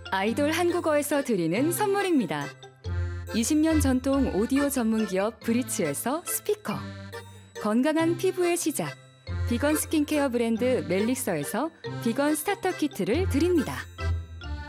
아이돌 한국어에서 드리는 선물입니다. 20년 전통 오디오 전문 기업 브리츠에서 스피커, 건강한 피부의 시작, 비건 스킨케어 브랜드 멜릭서에서 비건 스타터 키트를 드립니다.